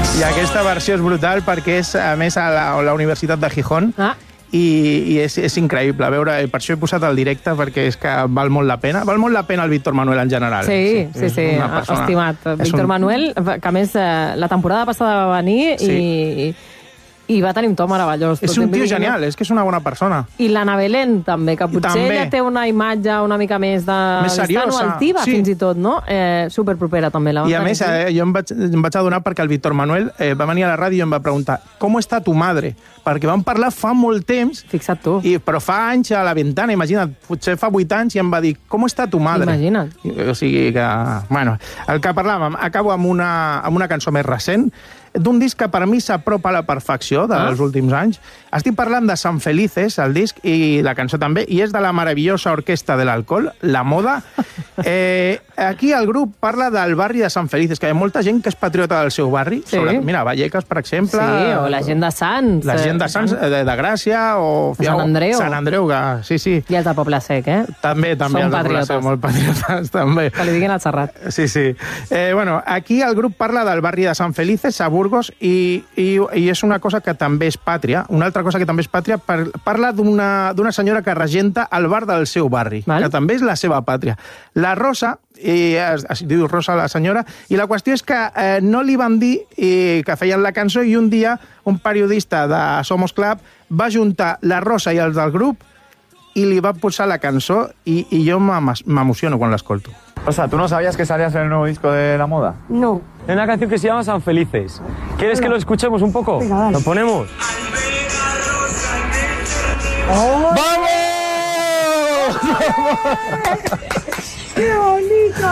I aquesta versió és brutal perquè és, a més, a la Universitat de Gijón. I és increïble veure, per això he posat el directe, perquè és que val molt la pena. Val molt la pena el Víctor Manuel en general. Sí. Estimat. Víctor Manuel, que a més la temporada passada va venir i va tenir un to meravellós. És un tio genial, és que és una bona persona. I l'Anna Belén, també, que potser ella té una imatge una mica més seriosa, altiva, fins i tot, no? Superpropera, també. I a més, jo em vaig adonar perquè el Víctor Manuel va venir a la ràdio i em va preguntar «Com està tu madre?» Perquè vam parlar fa molt temps. Fixa't tu. Però fa anys a la ventana, imagina't, potser fa 8 anys, i em va dir «Com està tu madre?» Imagina't. O sigui que... Bueno, el que parlàvem, acabo amb una cançó més recent, d'un disc que per mi s'apropa a la perfecció dels últims anys. Estic parlant de San Felices, el disc, i la cançó també, i és de la meravellosa orquestra de l'alcohol, La Moda. Aquí el grup parla del barri de San Felices, que hi ha molta gent que és patriota del seu barri. Mira, Vallecas, per exemple. Sí, o la gent de Sants. La gent de Sants, de Gràcia, o... Sant Andreu. Sant Andreu, sí. I els de Poble Sec, També. Són patriotes. Molt patriotes, també. Que li diguin al Serrat. Sí. Bueno, aquí el grup parla del barri de San Felices, a Burgos, i és una cosa que també és pàtria. Una altra cosa que també és pàtria, parla d'una senyora que regenta el bar del seu barri, que també és la seva pàtria. La Rosa, es diu Rosa la senyora, i la qüestió és que no li van dir que feien la cançó, i un dia un periodista de Somos Club va juntar la Rosa i els del grup y le va a posar la canción y yo me emociono cuando la escolto. O sea, ¿tú no sabías que salías en el nuevo disco de La Moda? No. Es una canción que se llama San Felices. ¿Quieres que lo escuchemos un poco? Venga, dale. ¿Lo ponemos? ¡Oh! ¡Vamos! ¡Qué bonito!